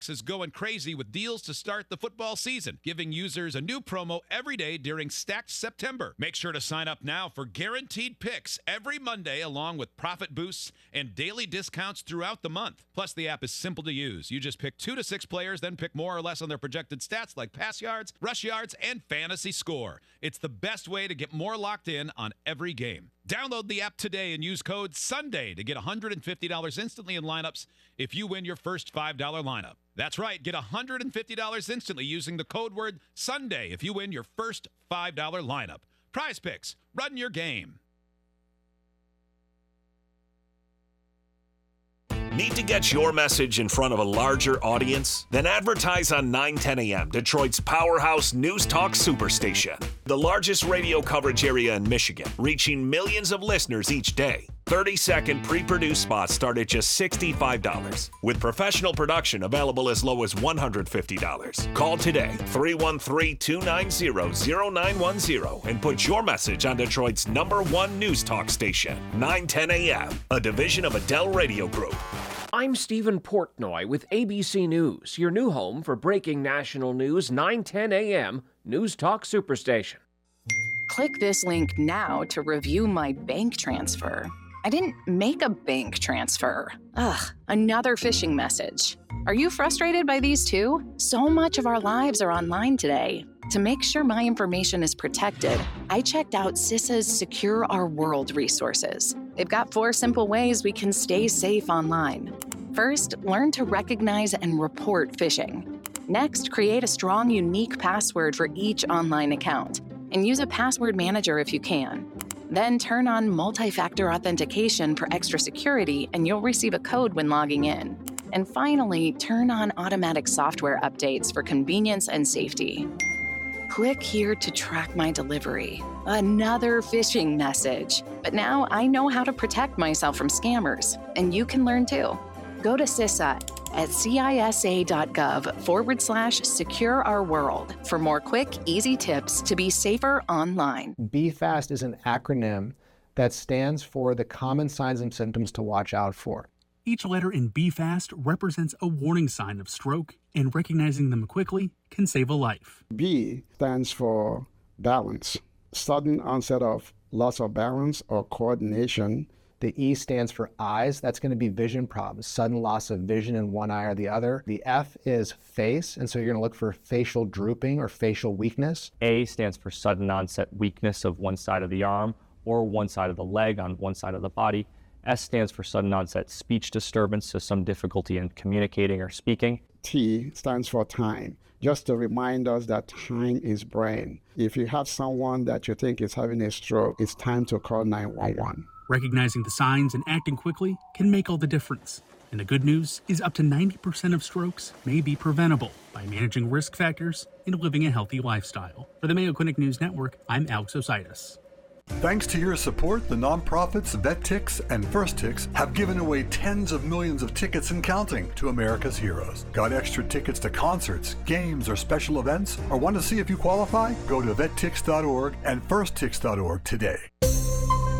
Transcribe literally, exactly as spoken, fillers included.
is going crazy with deals to start the football season, giving users a new promo every day during Stacked September. Make sure to sign up now for guaranteed picks every Monday, along with profit boosts and daily discounts throughout the month. Plus, the app is simple to use. You just pick two to six players, then pick more or less on their projected stats like pass yards, rush yards, and fantasy score. It's the best way to get more locked in on every game. Download the app today and use code SUNDAY to get one hundred fifty dollars instantly in lineups if you win your first five dollar lineup. That's right, get one hundred fifty dollars instantly using the code word SUNDAY if you win your first five dollar lineup. Prize Picks, run your game. Need to get your message in front of a larger audience? Then advertise on nine ten A M, Detroit's powerhouse news talk superstation. The largest radio coverage area in Michigan, reaching millions of listeners each day. thirty second pre-produced spots start at just sixty-five dollars, with professional production available as low as one hundred fifty dollars. Call today, three one three, two nine zero, zero nine one zero, and put your message on Detroit's number one news talk station, nine ten A M, a division of Adele Radio Group. I'm Stephen Portnoy with A B C News, your new home for breaking national news, nine ten A M, News Talk Superstation. Click this link now to review my bank transfer. I didn't make a bank transfer. Ugh, another phishing message. Are you frustrated by these too? So much of our lives are online today. To make sure my information is protected, I checked out CISA's Secure Our World resources. They've got four simple ways we can stay safe online. First, learn to recognize and report phishing. Next, create a strong, unique password for each online account, and use a password manager if you can. Then turn on multi-factor authentication for extra security, and you'll receive a code when logging in. And finally, turn on automatic software updates for convenience and safety. Click here to track my delivery. Another phishing message. But now I know how to protect myself from scammers, and you can learn too. Go to CISA at cisa.gov forward slash secure our world for more quick, easy tips to be safer online. B FAST is an acronym that stands for the common signs and symptoms to watch out for. Each letter in B FAST represents a warning sign of stroke, and recognizing them quickly can save a life. B stands for balance, sudden onset of loss of balance or coordination. The E stands for eyes. That's going to be vision problems, sudden loss of vision in one eye or the other. The F is face, and so you're going to look for facial drooping or facial weakness. A stands for sudden onset weakness of one side of the arm or one side of the leg on one side of the body. S stands for sudden onset speech disturbance, so some difficulty in communicating or speaking. T stands for time, just to remind us that time is brain. If you have someone that you think is having a stroke, it's time to call nine one one. Recognizing the signs and acting quickly can make all the difference. And the good news is up to ninety percent of strokes may be preventable by managing risk factors and living a healthy lifestyle. For the Mayo Clinic News Network, I'm Alex Ositis. Thanks to your support, the nonprofits VetTix and FirstTix have given away tens of millions of tickets and counting to America's heroes. Got extra tickets to concerts, games, or special events? Or want to see if you qualify? Go to vet tix dot org and first tix dot org today.